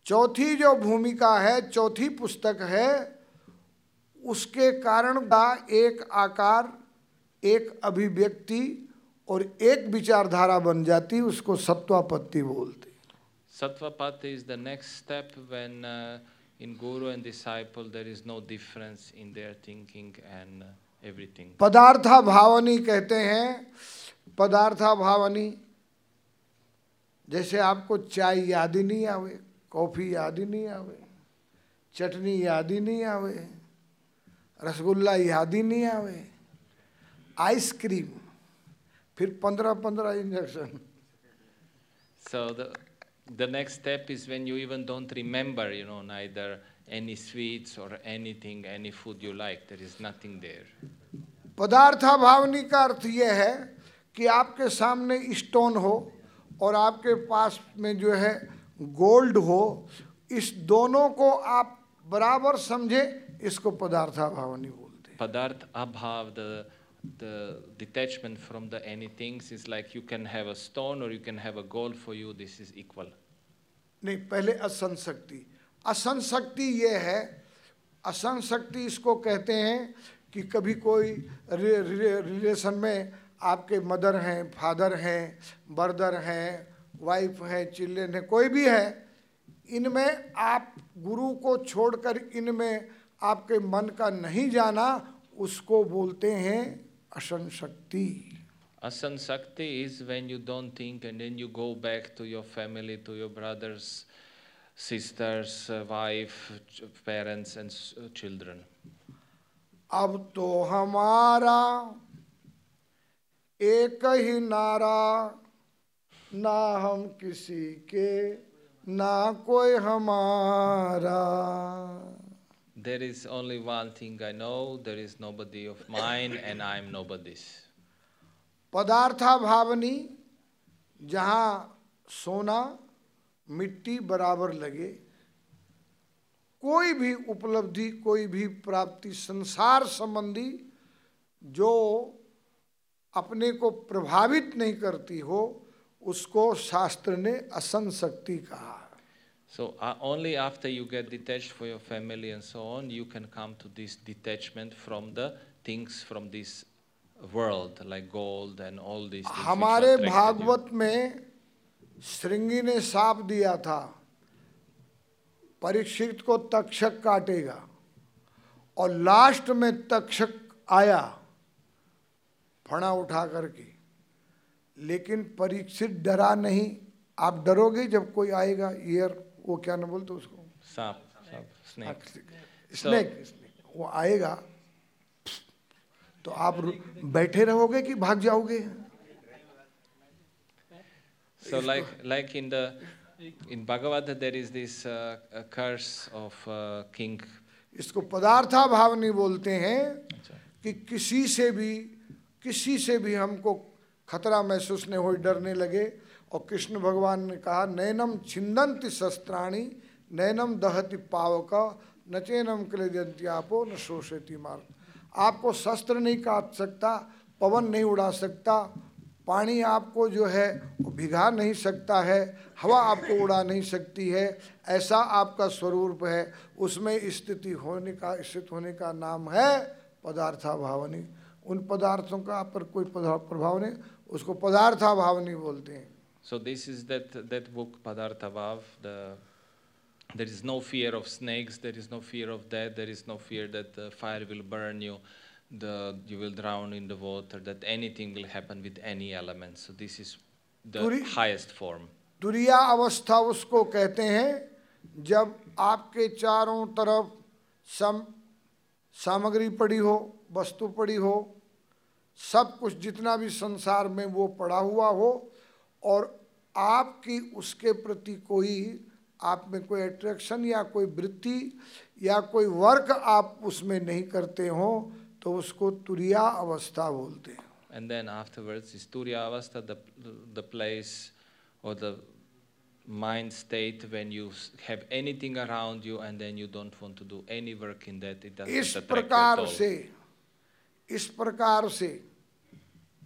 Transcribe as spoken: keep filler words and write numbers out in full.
चौथी जो भूमिका है, चौथी पुस्तक है, उसके कारण का एक आकार, एक अभिव्यक्ति और एक विचारधारा बन जाती, उसको सत्वापत्ति बोलते। Sattvapatti is the next step when uh, in guru and disciple there is no difference in their thinking and uh, everything. पदार्था भावनी कहते हैं। पदार्था भावनी, जैसे आपको चाय याद ही नहीं आवे, कॉफी याद ही नहीं आवे, चटनी याद ही नहीं आवे, रसगुल्ला याद ही नहीं आवे, आइसक्रीम, फिर पंद्रह पंद्रह injection. So the the next step is when you even don't remember, you know, neither any sweets or anything, any food you like. There is nothing there. पदार्था भावनी का अर्थ यह है कि आपके सामने स्टोन हो और आपके पास में जो है गोल्ड हो, इस दोनों को आप बराबर समझे, इसको पदार्था भावनी बोलते हैं। Padarth abhav, the the detachment from the anything is like you can have a stone or you can have a gold. For you this is equal. नहीं, पहले असंशक्ति। असंशक्ति ये है, असंशक्ति इसको कहते हैं कि कभी कोई रि, रि, रिलेशन में आपके मदर हैं, फादर हैं, ब्रदर हैं, वाइफ हैं, चिल्ड्रन हैं, कोई भी है, इनमें आप गुरु को छोड़कर इनमें आपके मन का नहीं जाना, उसको बोलते हैं असंशक्ति। Asansakti is when you don't think and then you go back to your family, to your brothers, sisters, uh, wife, ch- parents and s- uh, children. अब तो हमारा एक ही नारा, ना हम किसी के, ना कोई हमारा। There is only one thing I know, there is nobody of mine and I am nobody's. पदार्था भावनी, जहाँ सोना मिट्टी बराबर लगे, कोई भी उपलब्धि, कोई भी प्राप्ति संसार संबंधी जो अपने को प्रभावित नहीं करती हो, उसको शास्त्र ने असंशक्ति कहा। So uh, only after you get detached for your family and so on, you can come to this detachment from the things from this world, like gold and all these things. हमारे which attracted Bhagavat you. में श्रृंगी ने शाप दिया था, परीक्षित को तक्षक काटेगा, और last में तक्षक आया फणा उठा करके, लेकिन परीक्षित डरा नहीं। आप डरोगे जब कोई आएगा, ईयर वो क्या न बोलते उसको, Sap, sap, snake. स्नेक, वो आएगा तो आप बैठे रहोगे कि भाग जाओगे? So like like in the in Bhagavad there is this uh, a curse of uh, king. इसको पदार्था भावनी बोलते हैं कि किसी से भी किसी से भी हमको खतरा महसूस नहीं हो, डरने लगे। और कृष्ण भगवान ने कहा, नैनम छिंदन्ति शस्त्राणि, नैनम दहति पावक, न चैनम क्लेदन्ति आपो, न शोषयति मार्ग। आपको शस्त्र नहीं काट सकता, पवन नहीं उड़ा सकता, पानी आपको जो है वो भिगा नहीं सकता है, हवा आपको उड़ा नहीं सकती है, ऐसा आपका स्वरूप है। उसमें स्थिति होने का, स्थित होने का नाम है पदार्था भावनी। उन पदार्थों का आप पर कोई प्रभाव नहीं, उसको पदार्था भावनी बोलते हैं। So this is that that book Padartha Bhav. The there is no fear of snakes, there is no fear of death, there is no fear that the fire will burn you, the you will drown in the water, that anything will happen with any element. So this is the Turi- highest form. तुरिया अवस्था उसको कहते हैं जब आपके चारों तरफ सम सामग्री पड़ी हो, वस्तु पड़ी हो, सब कुछ जितना भी संसार में वो पड़ा हुआ हो, और आपकी उसके प्रति कोई आप में कोई अट्रैक्शन या कोई वृत्ति या कोई वर्क आप उसमें नहीं करते हो, तो उसको तुरिया अवस्था बोलते हैं। And then afterwards is Turiya Avastha, the the place or the mind state when you s- have anything around you and then you don't want to do any work in that. It doesn't इस attract you at प्रकार all. से इस प्रकार से